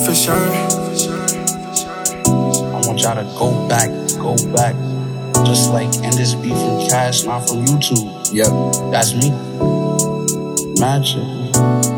for sure. I want y'all to go back. Just like end this beef from Cash, not from YouTube. Yep. That's me. Magic.